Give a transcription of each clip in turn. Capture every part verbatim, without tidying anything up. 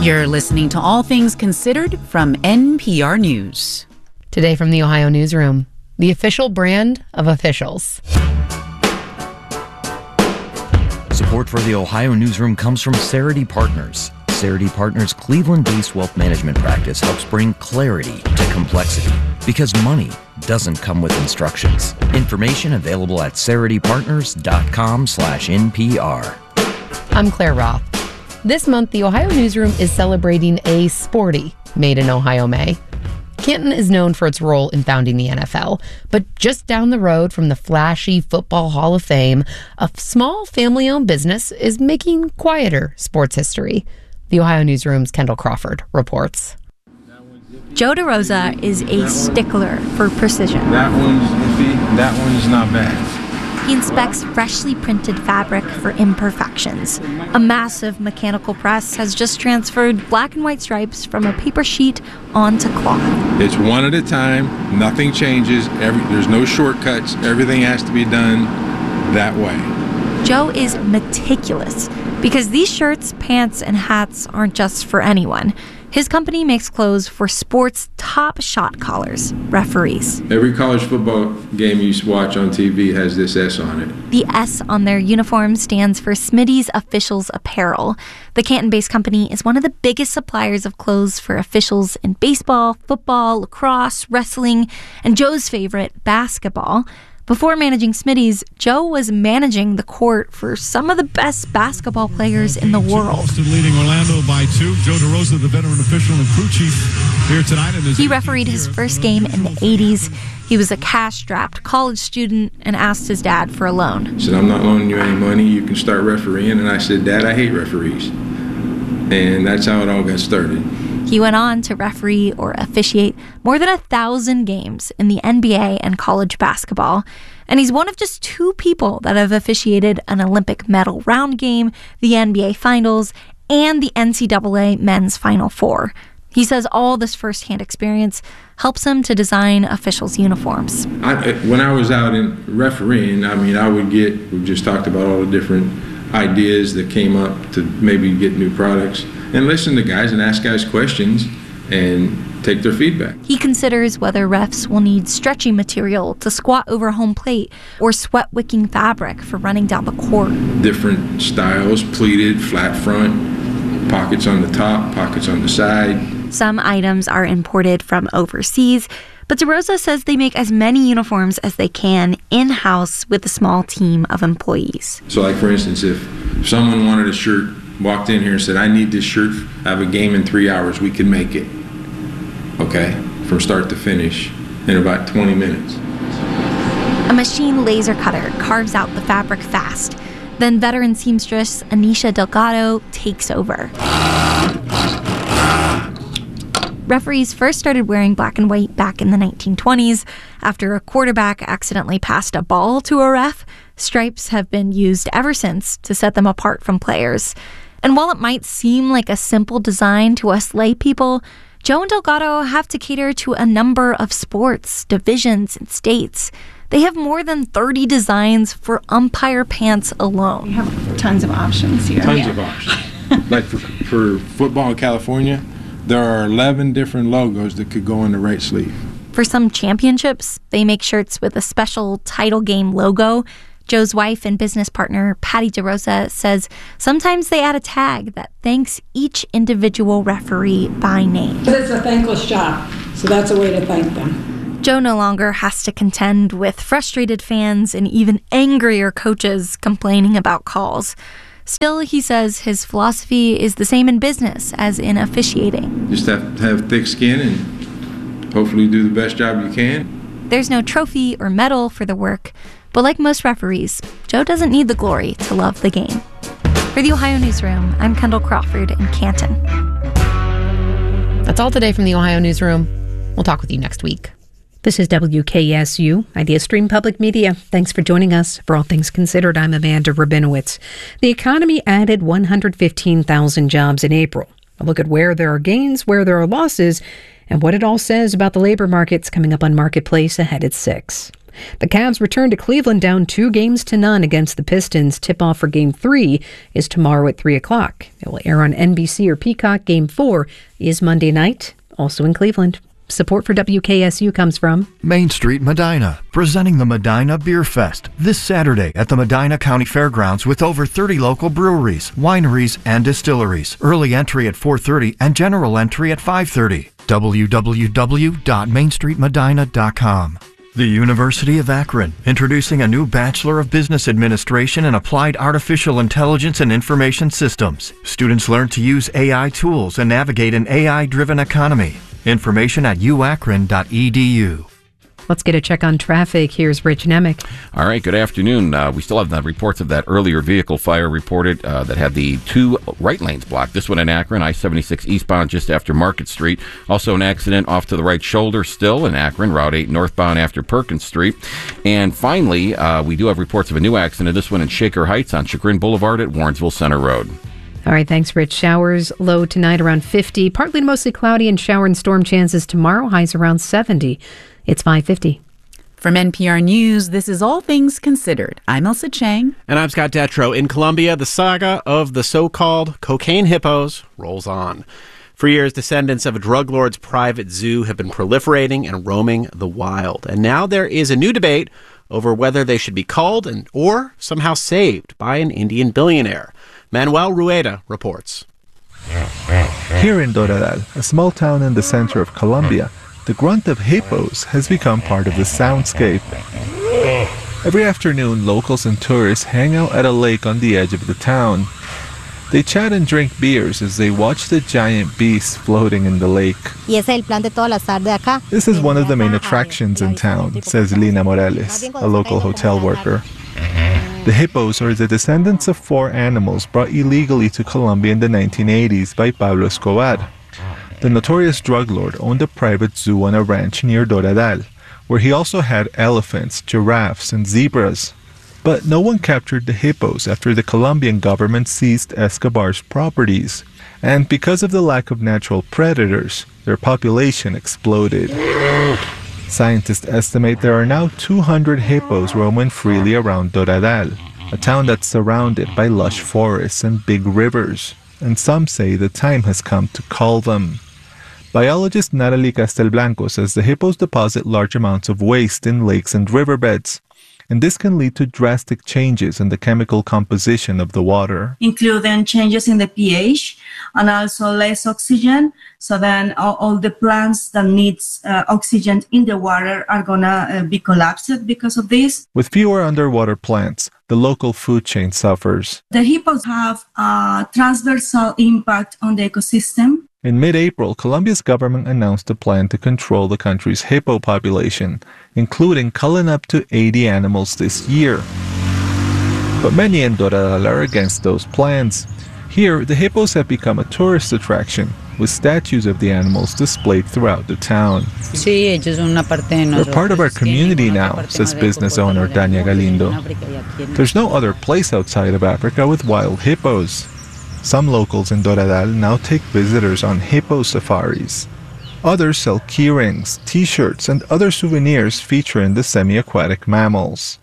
You're listening to All Things Considered from N P R News. Today from the Ohio Newsroom, the official brand of officials. Support for the Ohio Newsroom comes from Cerity Partners. Cerity Partners' Cleveland-based wealth management practice helps bring clarity to complexity because money doesn't come with instructions. Information available at ceritypartners.com slash NPR. I'm Claire Roth. This month, the Ohio Newsroom is celebrating a sporty Made in Ohio May. Canton is known for its role in founding the N F L, but just down the road from the flashy Football Hall of Fame, a small family-owned business is making quieter sports history. The Ohio Newsroom's Kendall Crawford reports. Joe DeRosa is a stickler for precision. That one's iffy, that one's not bad. He inspects freshly printed fabric for imperfections. A massive mechanical press has just transferred black and white stripes from a paper sheet onto cloth. It's one at a time, nothing changes, every, there's no shortcuts, everything has to be done that way. Joe is meticulous because these shirts, pants, and hats aren't just for anyone. His company makes clothes for sports' top shot callers, referees. Every college football game you watch on T V has this S on it. The S on their uniform stands for Smitty's Officials Apparel. The Canton-based company is one of the biggest suppliers of clothes for officials in baseball, football, lacrosse, wrestling, and Joe's favorite, basketball. Before managing Smitty's, Joe was managing the court for some of the best basketball players in the world. Boston leading Orlando by two. Joe DeRosa, the veteran official and crew chief, here tonight. In his he refereed his first game in the eighties. He was a cash-strapped college student and asked his dad for a loan. He said, I'm not loaning you any money. You can start refereeing. And I said, Dad, I hate referees. And that's how it all got started. He went on to referee or officiate more than a thousand games in the N B A and college basketball. And he's one of just two people that have officiated an Olympic medal round game, the N B A Finals, and the N C double A Men's Final Four. He says all this firsthand experience helps him to design officials' uniforms. I, when I was out in refereeing, I mean, I would get, we just talked about all the different ideas that came up to maybe get new products, and listen to guys and ask guys questions and take their feedback. He considers whether refs will need stretchy material to squat over home plate or sweat-wicking fabric for running down the court. Different styles, pleated, flat front, pockets on the top, pockets on the side. Some items are imported from overseas, but DeRosa says they make as many uniforms as they can in-house with a small team of employees. So like for instance, if someone wanted a shirt, walked in here and said, I need this shirt, I have a game in three hours, we can make it. Okay, from start to finish in about twenty minutes. A machine laser cutter carves out the fabric fast. Then veteran seamstress Anisha Delgado takes over. Referees first started wearing black and white back in the nineteen twenties. After a quarterback accidentally passed a ball to a ref, stripes have been used ever since to set them apart from players. And while it might seem like a simple design to us lay people, Joe and Delgado have to cater to a number of sports, divisions, and states. They have more than thirty designs for umpire pants alone. We have tons of options here. Tons yeah. of options. Like for, for football in California, there are eleven different logos that could go in the right sleeve. For some championships, they make shirts with a special title game logo. Joe's wife and business partner, Patty DeRosa, says sometimes they add a tag that thanks each individual referee by name. It's a thankless job, so that's a way to thank them. Joe no longer has to contend with frustrated fans and even angrier coaches complaining about calls. Still, he says his philosophy is the same in business as in officiating. Just have to have thick skin and hopefully do the best job you can. There's no trophy or medal for the work, but like most referees, Joe doesn't need the glory to love the game. For the Ohio Newsroom, I'm Kendall Crawford in Canton. That's all today from the Ohio Newsroom. We'll talk with you next week. This is W K S U, IdeaStream Public Media. Thanks for joining us. For All Things Considered, I'm Amanda Rabinowitz. The economy added one hundred fifteen thousand jobs in April. A look at where there are gains, where there are losses, and what it all says about the labor markets coming up on Marketplace ahead at six. The Cavs return to Cleveland down two games to none against the Pistons. Tip-off for Game three is tomorrow at three o'clock. It will air on N B C or Peacock. Game four is Monday night, also in Cleveland. Support for W K S U comes from Main Street Medina, presenting the Medina Beer Fest this Saturday at the Medina County Fairgrounds with over thirty local breweries, wineries, and distilleries. Early entry at four thirty and general entry at five thirty. w w w dot main street medina dot com. The University of Akron, introducing a new Bachelor of Business Administration in Applied Artificial Intelligence and Information Systems. Students learn to use A I tools and navigate an A I-driven economy. Information at u akron dot e d u. Let's get a check on traffic. Here's Rich Nemick. All right, good afternoon. Uh, we still have the reports of that earlier vehicle fire reported uh, that had the two right lanes blocked. This one in Akron, I seventy-six eastbound just after Market Street. Also an accident off to the right shoulder still in Akron, Route eight northbound after Perkins Street. And finally, uh, we do have reports of a new accident, this one in Shaker Heights on Chagrin Boulevard at Warrensville Center Road. All right, thanks, Rich. Showers low tonight around fifty. Partly to mostly cloudy and shower and storm chances tomorrow. Highs around seventy. It's five fifty. From N P R News, this is All Things Considered. I'm Elsa Chang. And I'm Scott Detrow. In Colombia, the saga of the so-called cocaine hippos rolls on. For years, descendants of a drug lord's private zoo have been proliferating and roaming the wild. And now there is a new debate over whether they should be culled and or somehow saved by an Indian billionaire. Manuel Rueda reports. Here in Doradal, a small town in the center of Colombia, the grunt of hippos has become part of the soundscape. Every afternoon, locals and tourists hang out at a lake on the edge of the town. They chat and drink beers as they watch the giant beasts floating in the lake. This is one of the main attractions in town, says Lina Morales, a local hotel worker. The hippos are the descendants of four animals brought illegally to Colombia in the nineteen eighties by Pablo Escobar. The notorious drug lord owned a private zoo on a ranch near Doradal, where he also had elephants, giraffes, and zebras. But no one captured the hippos after the Colombian government seized Escobar's properties. And because of the lack of natural predators, their population exploded. Scientists estimate there are now two hundred hippos roaming freely around Doradal, a town that's surrounded by lush forests and big rivers, and some say the time has come to cull them. Biologist Natalie Castelblanco says the hippos deposit large amounts of waste in lakes and riverbeds, and this can lead to drastic changes in the chemical composition of the water, including changes in the pH and also less oxygen. So then all, all the plants that needs uh, oxygen in the water are gonna uh, be collapsed because of this. With fewer underwater plants, the local food chain suffers. The hippos have a transversal impact on the ecosystem. In mid-April, Colombia's government announced a plan to control the country's hippo population, including culling up to eighty animals this year. But many in Doradal are against those plans. Here, the hippos have become a tourist attraction, with statues of the animals displayed throughout the town. They're part of our community now, says business owner Dania Galindo. There's no other place outside of Africa with wild hippos. Some locals in Doradal now take visitors on hippo safaris. Others sell keyrings, t-shirts, and other souvenirs featuring the semi-aquatic mammals.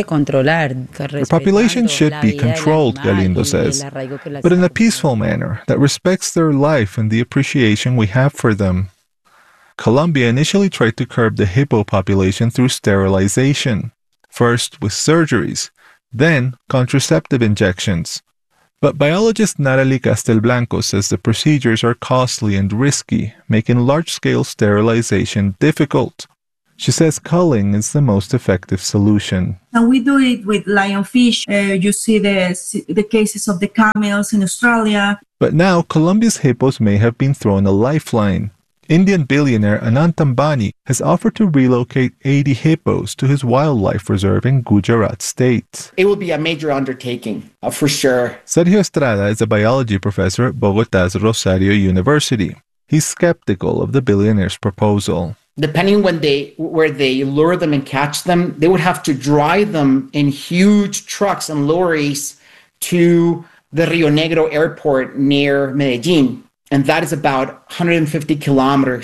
The population should be controlled, Galindo says, but in a peaceful manner that respects their life and the appreciation we have for them. Colombia initially tried to curb the hippo population through sterilization, first with surgeries, then contraceptive injections. But biologist Natalie Castelblanco says the procedures are costly and risky, making large-scale sterilization difficult. She says culling is the most effective solution. And we do it with lionfish. Uh, you see the, the cases of the camels in Australia. But now, Colombia's hippos may have been thrown a lifeline. Indian billionaire Anant Ambani has offered to relocate eighty hippos to his wildlife reserve in Gujarat state. It will be a major undertaking, uh, for sure. Sergio Estrada is a biology professor at Bogotá's Rosario University. He's skeptical of the billionaire's proposal. Depending when they, where they lure them and catch them, they would have to drive them in huge trucks and lorries to the Rio Negro airport near Medellin. And that is about one hundred fifty kilometers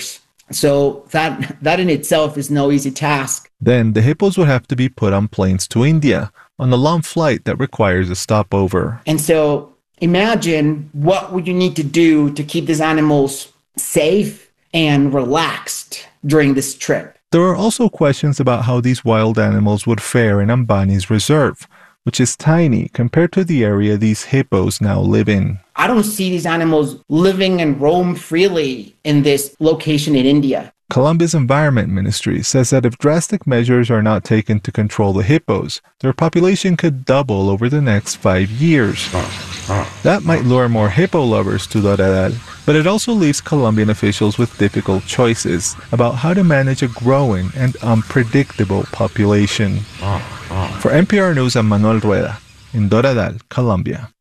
So that that in itself is no easy task. Then the hippos would have to be put on planes to India on a long flight that requires a stopover. And so imagine what would you need to do to keep these animals safe and relaxed during this trip. There are also questions about how these wild animals would fare in Ambani's reserve, which is tiny compared to the area these hippos now live in. I don't see these animals living and roam freely in this location in India. Colombia's Environment Ministry says that if drastic measures are not taken to control the hippos, their population could double over the next five years. That might lure more hippo lovers to Doradal, but it also leaves Colombian officials with difficult choices about how to manage a growing and unpredictable population. For N P R News, I'm Manuel Rueda in Doradal, Colombia.